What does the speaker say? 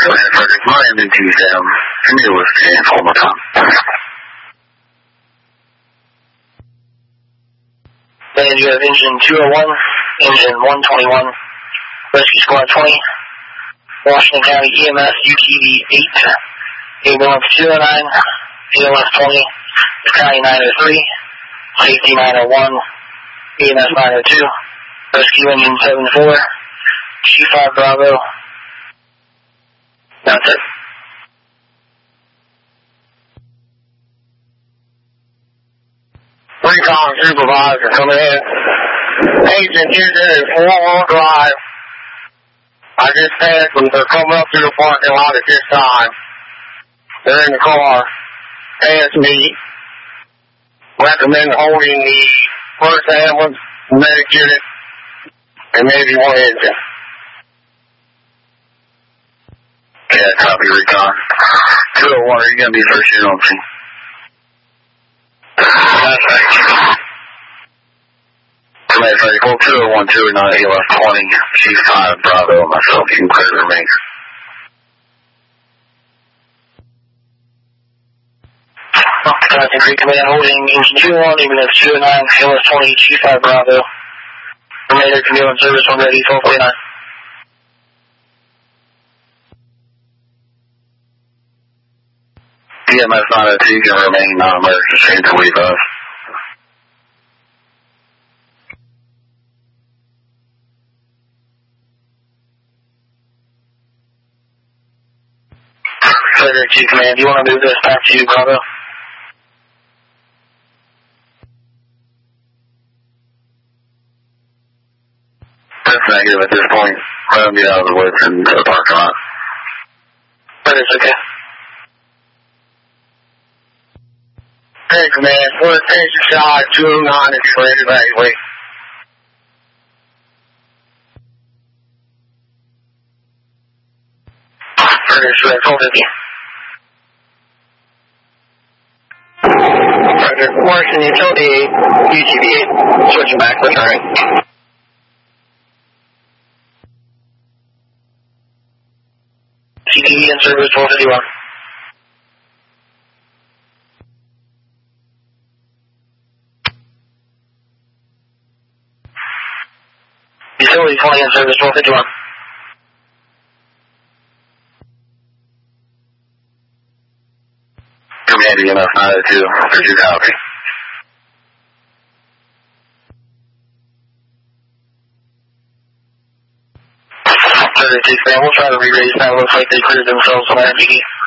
Command Frederick, my MDT down. Give me a list and one more time. Then you have engine 201, engine 121, Rescue Squad 20, Washington County EMS UTV 8, ambulance 209, ALS 20, County 903, Safety 901, EMS 902, Rescue Engine 74, G5 Bravo. That's it. Recon supervisor coming in. Agent using is 4-wheel drive. I just passed them. They're coming up to the parking lot at this time. They're in the car. Asked me, recommend holding the first ambulance, medic unit, and maybe one engine. Yeah, copy, Recon. 201, are you going to be first unit on scene? That's right. Command Freddy, call 201, 209, ALS 20, G5 Bravo, myself, you can clear the remains. Captain Creek Command holding engine 201, ambulance 209, ALS 20, G5 Bravo. Remainder can be on service when ready, 1249. EMS 902 can remain non-emergency until we leave. Frederick G Command, do you want to move this back to Bravo? That's negative at this point. Let them get out of the woods and to the parking lot. That is okay. Hey, Command, first attention shot 209 if you're ready to evacuate. Frederick, should I call with you? Frederick, Morrison Utility, UTV 8, switching back, returning. CTE in service 1251. Utility 20 in service 1251. Command EMS 902, did you copy? Frederick, we'll try to re-raise now. Looks like they cleared themselves on that MPD.